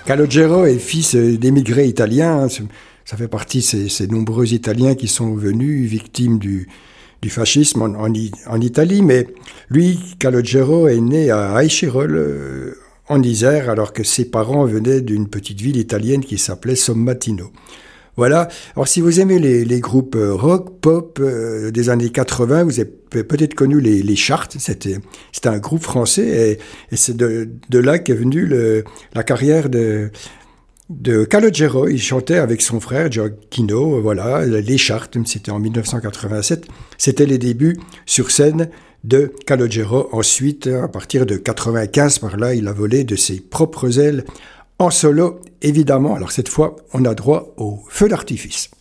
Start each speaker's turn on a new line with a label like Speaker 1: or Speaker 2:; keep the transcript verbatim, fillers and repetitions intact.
Speaker 1: Calogero est fils d'émigrés italiens. Ça fait partie de ces, ces nombreux Italiens qui sont venus victimes du, du fascisme en, en, en Italie. Mais lui, Calogero, est né à Aïchirol, euh, en Isère, alors que ses parents venaient d'une petite ville italienne qui s'appelait Sommatino. Voilà. Alors, si vous aimez les, les groupes rock, pop euh, des années quatre-vingts, vous avez peut-être connu les, les Charts. C'était, c'était un groupe français et, et c'est de, de là qu'est venue le, la carrière de, de Calogero. Il chantait avec son frère Gioacchino. Voilà, les Charts. C'était en dix-neuf cent quatre-vingt-sept. C'était les débuts sur scène de Calogero. Ensuite, à partir de quatre-vingt-quinze, par là, il a volé de ses propres ailes en solo, évidemment. Alors cette fois, on a droit au feu d'artifice.